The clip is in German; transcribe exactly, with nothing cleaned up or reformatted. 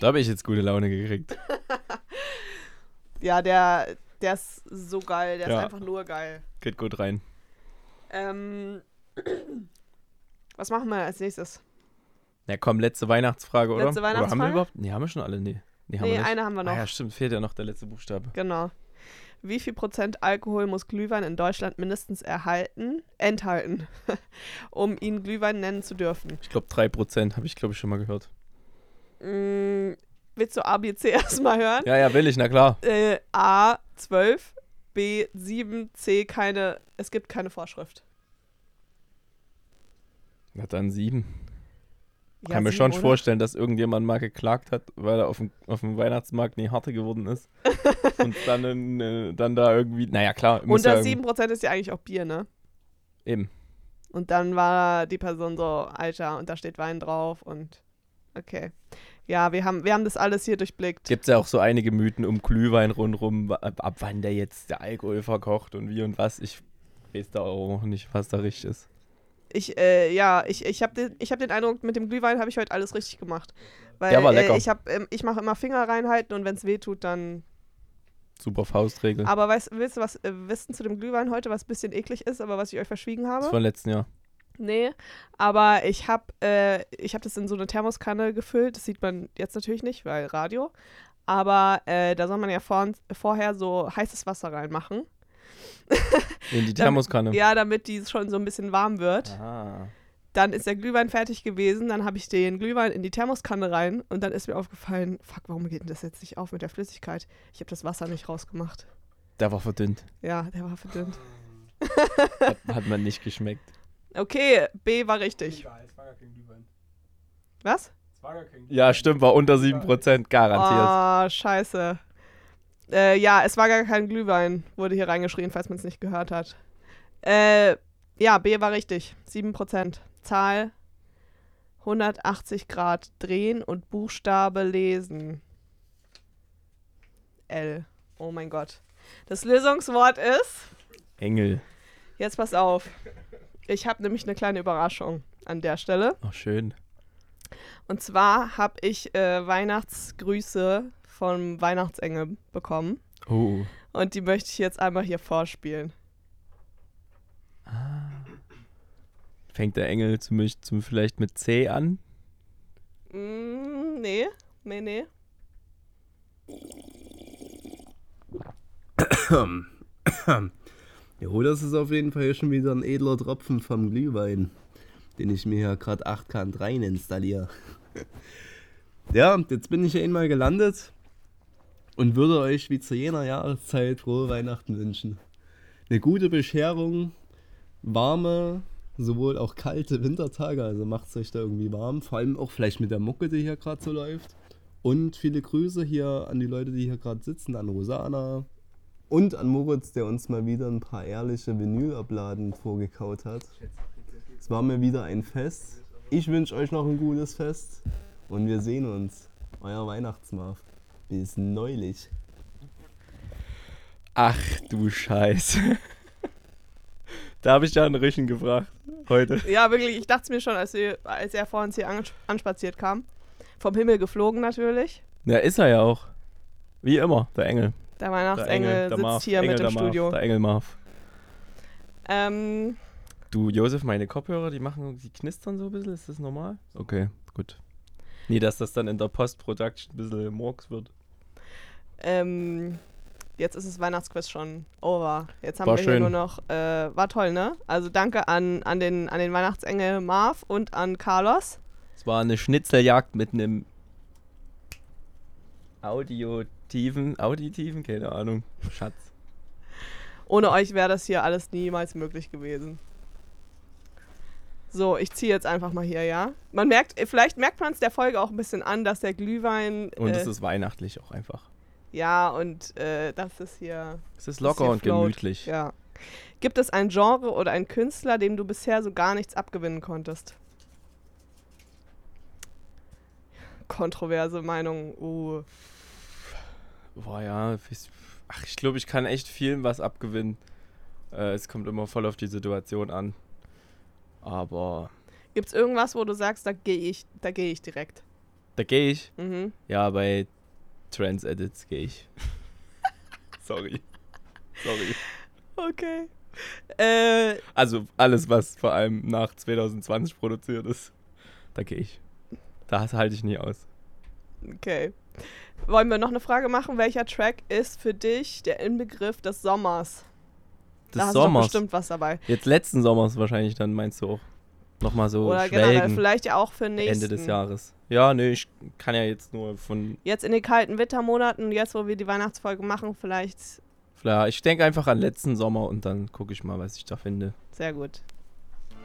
Da habe ich jetzt gute Laune gekriegt. Ja, der, der ist so geil. Der Ja. ist einfach nur geil. Geht gut rein. Ähm, was machen wir als nächstes? Ja, komm, letzte Weihnachtsfrage, oder? Letzte Oder haben wir Weihnachtsfrage? überhaupt? Nee, haben wir schon alle? Nee. Nee, haben Nee, wir nicht. eine haben wir noch. Ah ja, stimmt, fehlt ja noch der letzte Buchstabe. Genau. Wie viel Prozent Alkohol muss Glühwein in Deutschland mindestens erhalten, enthalten, um ihn Glühwein nennen zu dürfen? Ich glaube drei Prozent, habe ich glaube ich schon mal gehört. Mm, willst du A, B, C erstmal hören? Ja, ja, will ich, na klar. Äh, A, zwölf, B, sieben, C, keine, es gibt keine Vorschrift. Na dann sieben. Ja, Kann mir sieben, schon oder? vorstellen, dass irgendjemand mal geklagt hat, weil er auf dem, auf dem Weihnachtsmarkt nie harte geworden ist. Und dann, in, äh, dann da irgendwie, naja klar. muss Und ja das irgendwie- sieben Prozent ist ja eigentlich auch Bier, ne? Eben. Und dann war die Person so, Alter, und da steht Wein drauf und okay. Ja, wir haben, wir haben das alles hier durchblickt. Gibt es ja auch so einige Mythen um Glühwein rundherum, wa- ab, ab wann der jetzt der Alkohol verkocht und wie und was. Ich weiß da auch nicht, was da richtig ist. Ich, äh, ja, ich, ich habe den, ich hab den Eindruck, mit dem Glühwein habe ich heute alles richtig gemacht. Weil, Der war lecker. Äh, ich, hab, ähm, ich mache immer Finger reinhalten und wenn es weh tut, dann... Super Faustregel. Aber weißt, willst du was äh, wissen zu dem Glühwein heute, was ein bisschen eklig ist, aber was ich euch verschwiegen habe? Das war letzten Jahr. Nee, aber ich habe äh, ich hab das in so eine Thermoskanne gefüllt. Das sieht man jetzt natürlich nicht, weil Radio. Aber äh, da soll man ja vor, vorher so heißes Wasser reinmachen. In die Thermoskanne. Ja, damit die schon so ein bisschen warm wird. Aha. Dann ist der Glühwein fertig gewesen. Dann habe ich den Glühwein in die Thermoskanne rein. Und dann ist mir aufgefallen, fuck, warum geht denn das jetzt nicht auf mit der Flüssigkeit? Ich habe das Wasser nicht rausgemacht. Der war verdünnt. Ja, der war verdünnt. Hat, hat man nicht geschmeckt. Okay, B war richtig. Egal, es war gar kein Glühwein. Was? Es war gar kein Glühwein. Ja, stimmt, war unter sieben Prozent, garantiert. Oh, scheiße. Äh, ja, es war gar kein Glühwein, wurde hier reingeschrien, falls man es nicht gehört hat. Äh, ja, B war richtig. sieben Prozent. Zahl hundertachtzig Grad drehen und Buchstabe lesen. L. Oh mein Gott. Das Lösungswort ist... Engel. Jetzt pass auf. Ich habe nämlich eine kleine Überraschung an der Stelle. Ach, schön. Und zwar habe ich äh, Weihnachtsgrüße vom Weihnachtsengel bekommen. Oh. Und die möchte ich jetzt einmal hier vorspielen. Fängt der Engel zum, zum vielleicht mit C an? Mm, nee, nee, nee. Jo, das ist auf jeden Fall schon wieder ein edler Tropfen vom Glühwein, den ich mir hier gerade achtkant rein installiere. Ja, jetzt bin ich ja einmal gelandet und würde euch wie zu jener Jahreszeit frohe Weihnachten wünschen. Eine gute Bescherung, warme, sowohl auch kalte Wintertage, also macht es euch da irgendwie warm, vor allem auch vielleicht mit der Mucke, die hier gerade so läuft. Und viele Grüße hier an die Leute, die hier gerade sitzen, an Rosana und an Moritz, der uns mal wieder ein paar ehrliche Vinylabladen vorgekaut hat. Es war mir wieder ein Fest. Ich wünsche euch noch ein gutes Fest und wir sehen uns. Euer Weihnachtsmarv. Bis neulich. Ach du Scheiße. Da habe ich ja einen Rischen gefragt heute. Ja, wirklich, ich dachte es mir schon, als, wir, als er vor uns hier ans- anspaziert kam. Vom Himmel geflogen natürlich. Ja, ist er ja auch. Wie immer, der Engel. Der Der Weihnachtsengel Engel, der sitzt Marv. hier Engel, mit im der Marv, Studio. Der Engel Marv. Ähm, Du, Josef, meine Kopfhörer, die machen, die knistern so ein bisschen. Ist das normal? Okay, gut. Nie, dass das dann in der Post-Production ein bisschen Murks wird. ähm, jetzt ist das Weihnachtsquiz schon over. Jetzt haben War wir hier schön. nur noch, äh, war toll, ne? Also danke an, an, den, an den Weihnachtsengel Marv und an Carlos. Es war eine Schnitzeljagd mit einem audiotiven, auditiven, keine Ahnung, Schatz. Ohne euch wäre das hier alles niemals möglich gewesen. So, ich ziehe jetzt einfach mal hier, ja? Man merkt, vielleicht merkt man es der Folge auch ein bisschen an, dass der Glühwein... Und äh, es ist weihnachtlich auch einfach. ja, und äh, das ist hier... Es ist das locker hier und float. gemütlich. Ja. Gibt es ein Genre oder einen Künstler, dem du bisher so gar nichts abgewinnen konntest? Kontroverse Meinung. Uh. Boah, ja. ich- Ach, ich glaube, ich kann echt vielen was abgewinnen. Äh, es kommt immer voll auf die Situation an. Aber Gibt es irgendwas, wo du sagst, da gehe ich, da gehe ich direkt? Da gehe ich. Mhm. Ja, bei Trans Edits gehe ich. Sorry. Sorry. Okay. Äh, Also alles, was vor allem nach zwanzig zwanzig produziert ist, da gehe ich. Das halte ich nie aus. okay. Wollen wir noch eine Frage machen? Welcher Track ist für dich der Inbegriff des Sommers? Des da hast du doch Sommers. bestimmt was dabei. Jetzt letzten Sommers wahrscheinlich dann, meinst du auch? Nochmal so Oder generell, schwelgen vielleicht ja auch für nächsten. Ende des Jahres. Ja, nee, ich kann ja jetzt nur von... Jetzt in den kalten Wintermonaten, jetzt wo wir die Weihnachtsfolge machen, vielleicht Klar, ich denke einfach an letzten Sommer und dann gucke ich mal, was ich da finde. sehr gut.